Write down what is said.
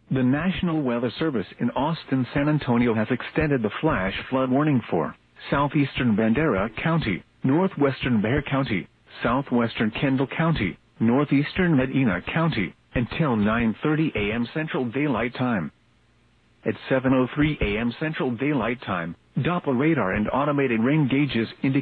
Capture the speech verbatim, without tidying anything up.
The National Weather Service in Austin, San Antonio has extended the flash flood warning for southeastern Bandera County, northwestern Bexar County, southwestern Kendall County, northeastern Medina County, until nine thirty a m Central Daylight Time. At seven oh three a m Central Daylight Time, Doppler radar and automated rain gauges indicate